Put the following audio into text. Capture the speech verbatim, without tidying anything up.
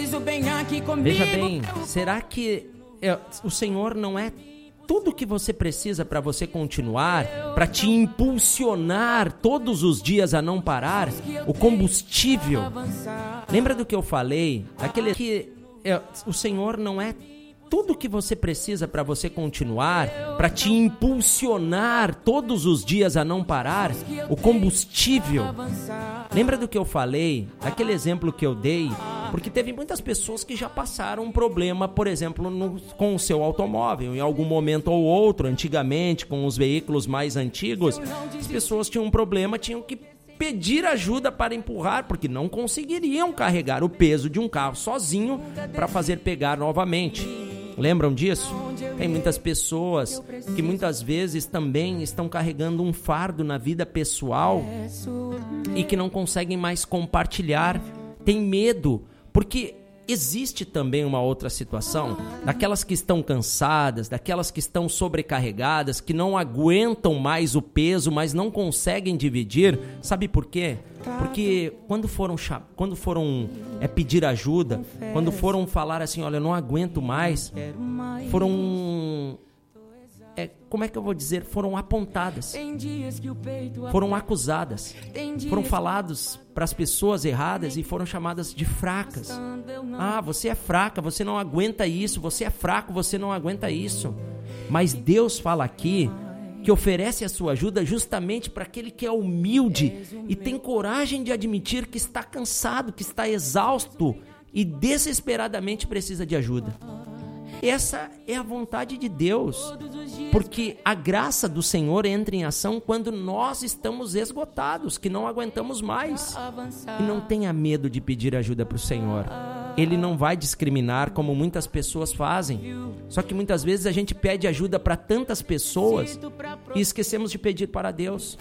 o bem aqui comigo. Veja bem, será que é, o Senhor não é tudo que você precisa para você continuar, para te impulsionar todos os dias a não parar? O combustível. Lembra do que eu falei? Aquele que é, o Senhor não é tudo que você precisa para você continuar, para te impulsionar todos os dias a não parar? O combustível. Lembra do que eu falei? Aquele exemplo que eu dei? Porque teve muitas pessoas que já passaram um problema, por exemplo, no, com o seu automóvel, em algum momento ou outro. Antigamente, com os veículos mais antigos, as pessoas tinham um problema, tinham que pedir ajuda para empurrar, porque não conseguiriam carregar o peso de um carro sozinho para fazer pegar novamente. Lembram disso? Tem muitas pessoas que muitas vezes também estão carregando um fardo na vida pessoal e que não conseguem mais compartilhar. Tem medo, porque existe também uma outra situação, daquelas que estão cansadas, daquelas que estão sobrecarregadas, que não aguentam mais o peso, mas não conseguem dividir. Sabe por quê? Porque quando foram, quando foram é, pedir ajuda, quando foram falar assim, olha, eu não aguento mais, foram... É, como é que eu vou dizer? Foram apontadas, foram acusadas, foram falados para as pessoas erradas e foram chamadas de fracas. Ah, você é fraca, você não aguenta isso, você é fraco, você não aguenta isso. Mas Deus fala aqui que oferece a sua ajuda justamente para aquele que é humilde e tem coragem de admitir que está cansado, que está exausto e desesperadamente precisa de ajuda. Essa é a vontade de Deus, porque a graça do Senhor entra em ação quando nós estamos esgotados, que não aguentamos mais. E não tenha medo de pedir ajuda para o Senhor. Ele não vai discriminar como muitas pessoas fazem. Só que muitas vezes a gente pede ajuda para tantas pessoas e esquecemos de pedir para Deus.